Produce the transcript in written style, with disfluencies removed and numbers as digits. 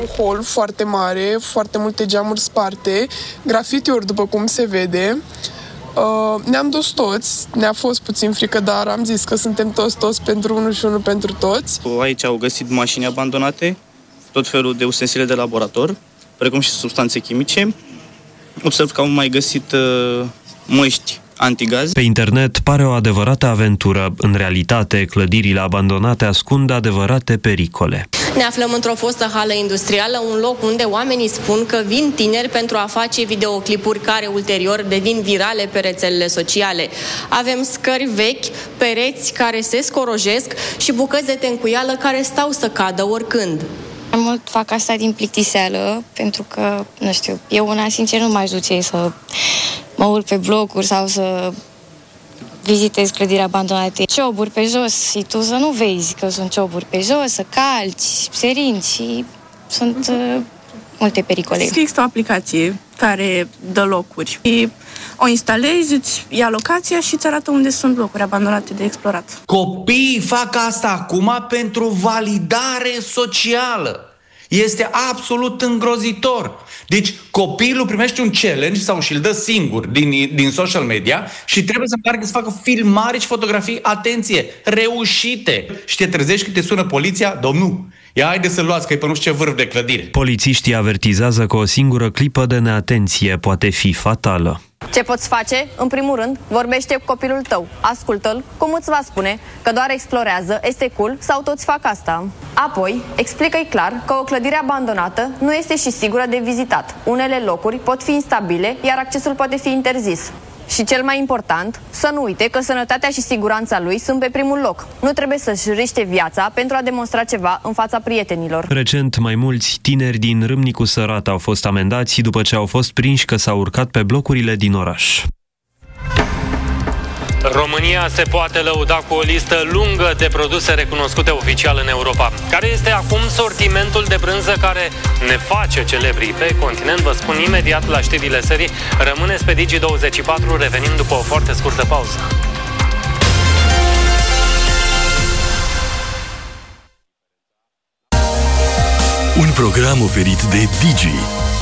Un hol foarte mare, foarte multe geamuri sparte, grafitiuri după cum se vede. Ne-am dus toți, ne-a fost puțin frică, dar am zis că suntem toți pentru unul și unul pentru toți. Aici au găsit mașini abandonate, tot felul de ustensile de laborator, precum și substanțe chimice. Observ că au mai găsit măști antigaz. Pe internet pare o adevărată aventură. În realitate, clădirile abandonate ascund adevărate pericole. Ne aflăm într-o fostă hală industrială, un loc unde oamenii spun că vin tineri pentru a face videoclipuri care ulterior devin virale pe rețelele sociale. Avem scări vechi, pereți care se scorojesc și bucăți de tencuială care stau să cadă oricând. Mai mult fac asta din plictiseală, pentru că, nu știu, eu una, sincer, nu m-aș duce să mă urc pe blocuri sau să vizitez clădiri abandonate. Cioburi pe jos și tu să nu vezi că sunt cioburi pe jos, să calci, serinți și sunt multe pericole. Există o aplicație care dă locuri. O instalezi, îți ia locația și îți arată unde sunt locuri abandonate de explorat. Copiii fac asta acum pentru validare socială. Este absolut îngrozitor. Deci copilul primește un challenge sau și-l dă singur din social media și trebuie să meargă să facă filmare și fotografii, atenție, reușite. Și te trezești când te sună poliția, domnul, ia haide să-l luați că e pe nu știu ce vârf de clădire. Polițiștii avertizează că o singură clipă de neatenție poate fi fatală. Ce poți face? În primul rând, vorbește cu copilul tău, ascultă-l, cum îți va spune că doar explorează, este cool sau toți fac asta. Apoi, explică-i clar că o clădire abandonată nu este și sigură de vizitat. Unele locuri pot fi instabile, iar accesul poate fi interzis. Și cel mai important, să nu uite că sănătatea și siguranța lui sunt pe primul loc. Nu trebuie să-și riște viața pentru a demonstra ceva în fața prietenilor. Recent, mai mulți tineri din Râmnicu Sărat au fost amendați după ce au fost prinși că s-au urcat pe blocurile din oraș. România se poate lăuda cu o listă lungă de produse recunoscute oficial în Europa. Care este acum sortimentul de brânză care ne face celebri pe continent? Vă spun imediat la știrile serii. Rămâneți pe Digi24, revenim după o foarte scurtă pauză. Un program oferit de Digi.